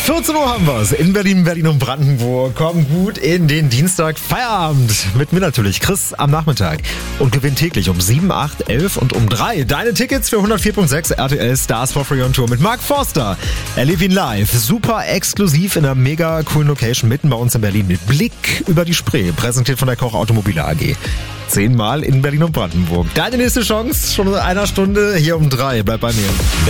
14 Uhr haben wir's. In Berlin, und Brandenburg. Komm gut in den Dienstag. Feierabend. Mit mir natürlich, Chris, am Nachmittag. Und gewinn täglich um 7, 8, 11 und um 3 deine Tickets für 104.6 RTL Stars for Free on Tour mit Mark Forster. Erleb ihn live. Super exklusiv in einer mega coolen Location mitten bei uns in Berlin mit Blick über die Spree. Präsentiert von der Koch Automobile AG. 10-mal in Berlin und Brandenburg. Deine nächste Chance schon in einer Stunde hier um 3. Bleib bei mir.